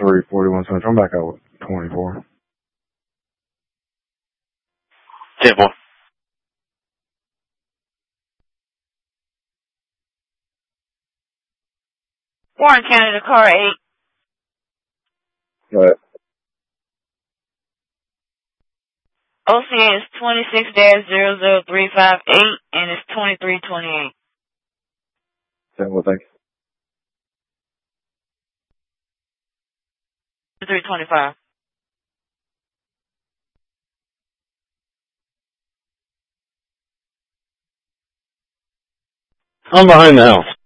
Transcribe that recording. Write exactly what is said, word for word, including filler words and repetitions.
three forty-one Central. I'm back out with twenty-four. ten four. Warren County to car eight. Right. O C A is twenty-six dash zero zero three five eight and it's twenty-three twenty-eight. ten four, thanks. three twenty-five. I'm behind the house.